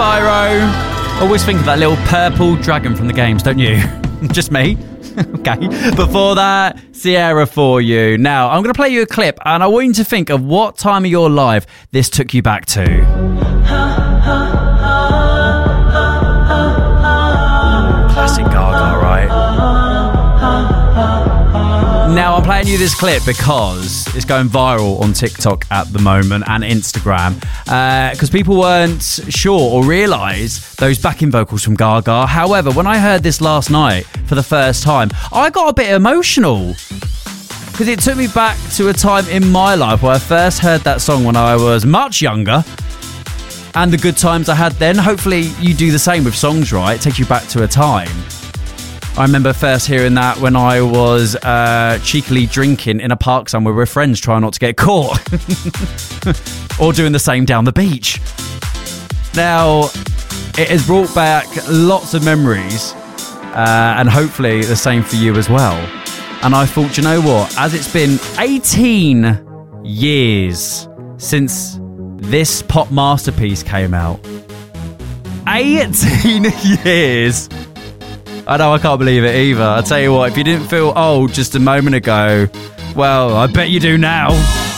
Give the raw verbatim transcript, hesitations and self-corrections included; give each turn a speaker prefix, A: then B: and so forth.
A: Spyro. Always think of that little purple dragon from the games, don't you? Just me. Okay. Before that, Sierra for you. Now, I'm going to play you a clip, and I want you to think of what time of your life this took you back to. Classic Gaga, right? Now, I'm playing you this clip because it's going viral on TikTok at the moment and Instagram because uh, people weren't sure or realise those backing vocals from Gaga. However, when I heard this last night for the first time, I got a bit emotional because it took me back to a time in my life where I first heard that song when I was much younger and the good times I had then. Hopefully you do the same with songs, right? It takes you back to a time. I remember first hearing that when I was uh, cheekily drinking in a park somewhere with friends trying not to get caught. Or doing the same down the beach. Now, it has brought back lots of memories uh, and hopefully the same for you as well. And I thought, you know what? As it's been eighteen years since this pop masterpiece came out. eighteen years! I know, I can't believe it either. I tell you what, if you didn't feel old just a moment ago, well, I bet you do now.